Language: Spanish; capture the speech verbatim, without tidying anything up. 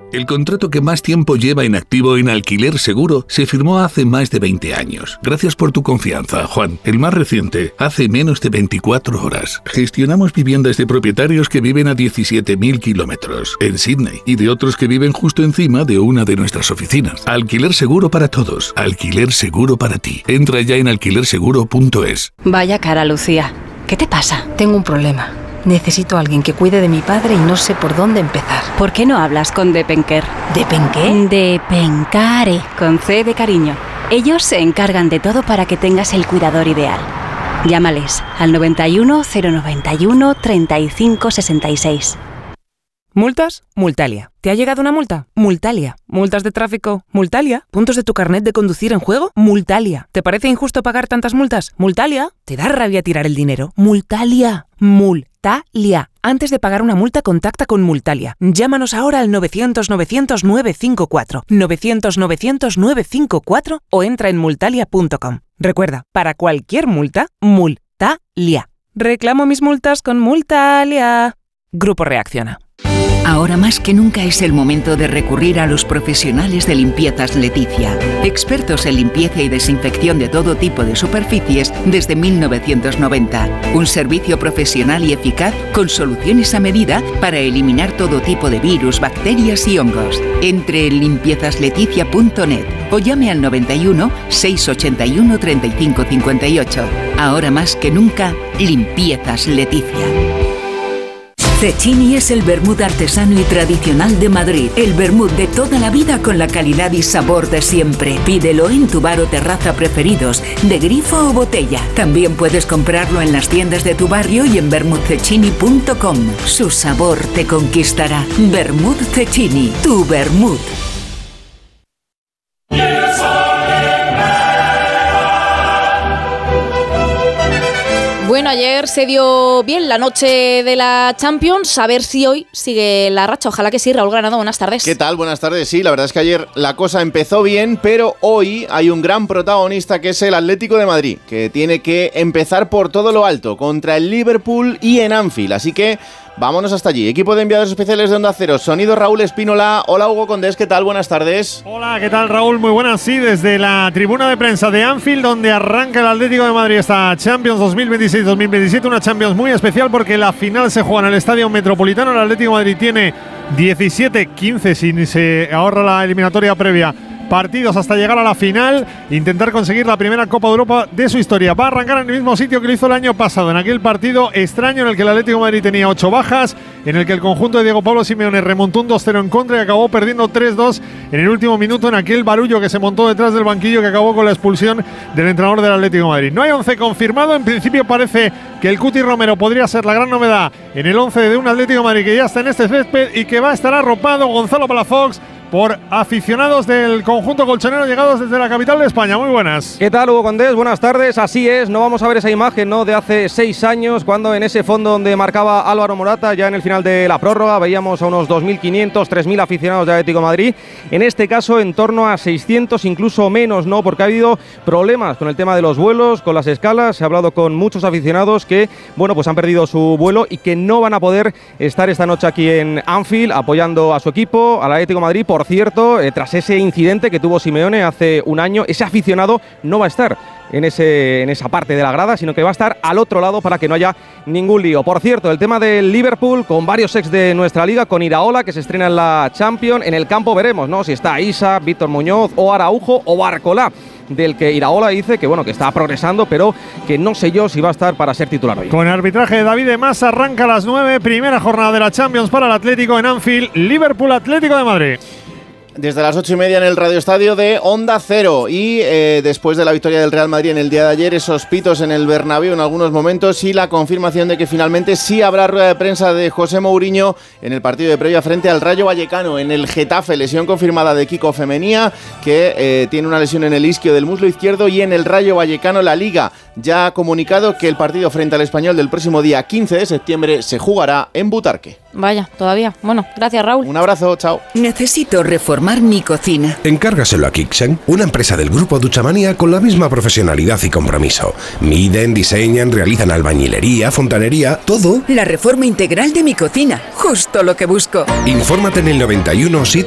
El contrato que más tiempo lleva en activo en Alquiler Seguro se firmó hace más de veinte años. Gracias por tu confianza, Juan. El más reciente, hace menos de veinticuatro horas. Gestionamos viviendas de propietarios que viven a diecisiete mil kilómetros en Sydney y de otros que viven justo encima de una de nuestras oficinas. Alquiler Seguro para todos. Alquiler Seguro para ti. Entra ya en alquiler seguro punto es. Vaya cara, Lucía. ¿Qué te pasa? Tengo un problema. Necesito a alguien que cuide de mi padre y no sé por dónde empezar. ¿Por qué no hablas con Depenker? ¿Depenqué? Depencare, con C de cariño. Ellos se encargan de todo para que tengas el cuidador ideal. Llámales al noventa y uno, cero noventa y uno, treinta y cinco sesenta y seis. ¿Multas? Multalia. ¿Te ha llegado una multa? Multalia. ¿Multas de tráfico? Multalia. ¿Puntos de tu carnet de conducir en juego? Multalia. ¿Te parece injusto pagar tantas multas? Multalia. ¿Te da rabia tirar el dinero? Multalia. Multalia. Antes de pagar una multa, contacta con Multalia. Llámanos ahora al novecientos, novecientos, novecientos cincuenta y cuatro, novecientos, novecientos, novecientos cincuenta y cuatro o entra en multalia punto com. Recuerda, para cualquier multa, Multalia. Reclamo mis multas con Multalia. Grupo Reacciona. Ahora más que nunca es el momento de recurrir a los profesionales de Limpiezas Leticia. Expertos en limpieza y desinfección de todo tipo de superficies desde mil novecientos noventa. Un servicio profesional y eficaz con soluciones a medida para eliminar todo tipo de virus, bacterias y hongos. Entre en limpiezas leticia punto net o llame al noventa y uno, seiscientos ochenta y uno, treinta y cinco cincuenta y ocho. Ahora más que nunca, Limpiezas Leticia. Cecchini es el vermut artesano y tradicional de Madrid. El vermut de toda la vida con la calidad y sabor de siempre. Pídelo en tu bar o terraza preferidos, de grifo o botella. También puedes comprarlo en las tiendas de tu barrio y en vermut cecchini punto com. Su sabor te conquistará. Vermut Cecchini, tu vermut. Bueno, ayer se dio bien la noche de la Champions, a ver si hoy sigue la racha, ojalá que sí. Raúl Granado, buenas tardes. ¿Qué tal? Buenas tardes, sí, la verdad es que ayer la cosa empezó bien, pero hoy hay un gran protagonista que es el Atlético de Madrid, que tiene que empezar por todo lo alto, contra el Liverpool y en Anfield, así que vámonos hasta allí. Equipo de enviados especiales de Onda Cero, sonido Raúl Espínola. Hola Hugo Condés, ¿qué tal? Buenas tardes. Hola, ¿qué tal Raúl? Muy buenas, sí, desde la tribuna de prensa de Anfield, donde arranca el Atlético de Madrid esta Champions dos mil veintiséis dos mil veintisiete, una Champions muy especial porque la final se juega en el Estadio Metropolitano. El Atlético de Madrid tiene diecisiete quince si se ahorra la eliminatoria previa. Partidos hasta llegar a la final, intentar conseguir la primera Copa de Europa de su historia. Va a arrancar en el mismo sitio que lo hizo el año pasado, en aquel partido extraño en el que el Atlético de Madrid tenía ocho bajas, en el que el conjunto de Diego Pablo Simeone remontó un dos cero en contra y acabó perdiendo tres dos en el último minuto, en aquel barullo que se montó detrás del banquillo que acabó con la expulsión del entrenador del Atlético de Madrid. No hay once confirmado, en principio parece que el Cuti Romero podría ser la gran novedad en el once de un Atlético de Madrid que ya está en este césped y que va a estar arropado, Gonzalo Palafox, por aficionados del conjunto colchonero llegados desde la capital de España. Muy buenas. ¿Qué tal, Hugo Condés? Buenas tardes. Así es, no vamos a ver esa imagen, ¿no?, de hace seis años, cuando en ese fondo donde marcaba Álvaro Morata, ya en el final de la prórroga, veíamos a unos dos mil quinientos, tres mil aficionados de Atlético de Madrid. En este caso, en torno a seiscientos, incluso menos, ¿no?, porque ha habido problemas con el tema de los vuelos, con las escalas. Se ha hablado con muchos aficionados que, bueno, pues han perdido su vuelo y que no van a poder estar esta noche aquí en Anfield apoyando a su equipo, al Atlético de Madrid. Por cierto, eh, tras ese incidente que tuvo Simeone hace un año, ese aficionado no va a estar en, ese, en esa parte de la grada, sino que va a estar al otro lado para que no haya ningún lío. Por cierto, el tema del Liverpool, con varios ex de nuestra liga, con Iraola, que se estrena en la Champions. En el campo veremos, ¿no?, si está Isa, Víctor Muñoz o Araujo o Barcolá, del que Iraola dice que, bueno, que está progresando, pero que no sé yo si va a estar para ser titular hoy. Con el arbitraje de David de Mas, arranca a las nueve, primera jornada de la Champions para el Atlético en Anfield, Liverpool Atlético de Madrid. Desde las ocho y media en el Radio Estadio de Onda Cero. Y eh, después de la victoria del Real Madrid en el día de ayer, esos pitos en el Bernabéu en algunos momentos y la confirmación de que finalmente sí habrá rueda de prensa de José Mourinho en el partido de previa frente al Rayo Vallecano. En el Getafe, lesión confirmada de Kiko Femenía, que eh, tiene una lesión en el isquio del muslo izquierdo. Y en el Rayo Vallecano, la Liga ya ha comunicado que el partido frente al Español del próximo día quince de septiembre se jugará en Butarque. Vaya, todavía. Bueno, gracias Raúl. Un abrazo, chao. Necesito reformar mi cocina. Encárgaselo a Kixen, una empresa del grupo Duchamania con la misma profesionalidad y compromiso. Miden, diseñan, realizan albañilería, fontanería, todo. La reforma integral de mi cocina, justo lo que busco. Infórmate en el noventa y uno